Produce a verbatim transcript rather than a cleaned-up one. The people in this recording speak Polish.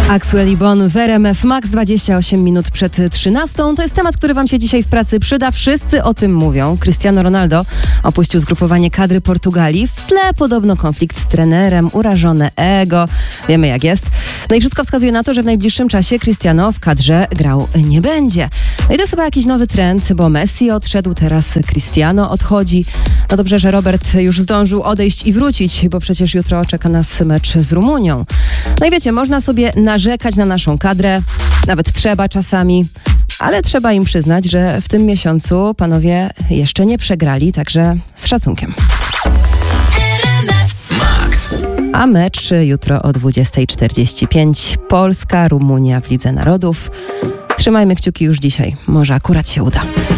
Axwell i Bon w R M F Max, dwadzieścia osiem minut przed trzynastą. To jest temat, który wam się dzisiaj w pracy przyda. Wszyscy o tym mówią. Cristiano Ronaldo opuścił zgrupowanie kadry Portugalii. W tle podobno konflikt z trenerem, urażone ego. Wiemy jak jest. No i wszystko wskazuje na to, że w najbliższym czasie Cristiano w kadrze grał nie będzie. No i to jest chyba jakiś nowy trend, bo Messi odszedł, teraz Cristiano odchodzi. No dobrze, że Robert już zdążył odejść i wrócić, bo przecież jutro czeka nas mecz z Rumunią. No i wiecie, można sobie narzekać na naszą kadrę, nawet trzeba czasami, ale trzeba im przyznać, że w tym miesiącu panowie jeszcze nie przegrali, także z szacunkiem. A mecz jutro o dwudziesta czterdzieści pięć. Polska, Rumunia w Lidze Narodów. Trzymajmy kciuki już dzisiaj, może akurat się uda.